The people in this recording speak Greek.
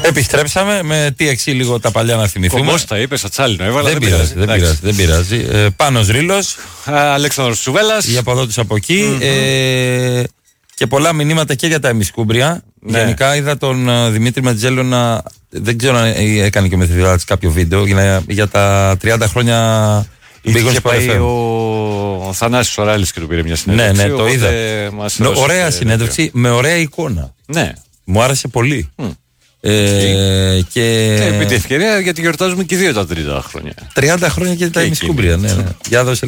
Επιστρέψαμε με TXT λίγο τα παλιά να θυμηθούμε. Όπως τα είπε, στο τσάλινο έβαλα. Δεν πειράζει. Πάνος Ρήλος. Αλέξανδρος Τσουβέλλας. Η από εδώ τους από εκεί. Και πολλά μηνύματα και για τα ημισκούμπρια. Ναι. Γενικά είδα τον Δημήτρη Ματζέλο να. Δεν ξέρω αν έκανε και ο Μεθοδηλάτης κάποιο βίντεο για τα 30 χρόνια. Είχε πάει ο Θανάσης ο Ράλης και του πήρε μια συνέντευξη. Ναι, το είδα. Ωραία συνέντευξη με ωραία εικόνα. Ναι. Μου άρεσε πολύ. Και επί τη ευκαιρία, γιατί γιορτάζουμε και 2 τα 30 χρόνια. 30 χρόνια και τα ημισκούμπρια. Ναι. Για δώσε